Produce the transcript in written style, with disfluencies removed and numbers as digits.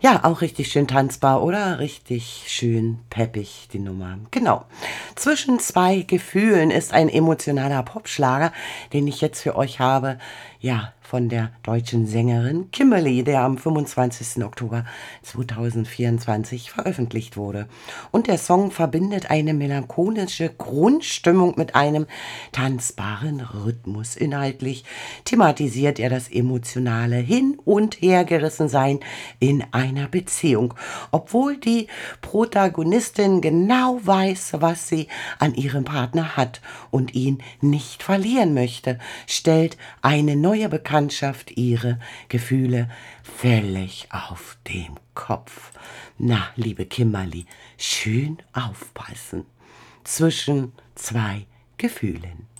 Ja, auch richtig schön tanzbar oder richtig schön peppig, die Nummer. Genau. Zwischen zwei Gefühlen ist ein emotionaler Popschlager, den ich jetzt für euch habe. Ja, von der deutschen Sängerin Kimberly, der am 25. Oktober 2024 veröffentlicht wurde. Und der Song verbindet eine melancholische Grundstimmung mit einem tanzbaren Rhythmus. Inhaltlich thematisiert er das emotionale Hin- und Hergerissensein in einer Beziehung, obwohl die Protagonistin genau weiß, was sie an ihrem Partner hat und ihn nicht verlieren möchte, stellt eine neue Bekanntschaft ihre Gefühle völlig auf den Kopf. Na, liebe Kimberly, schön aufpassen zwischen zwei Gefühlen.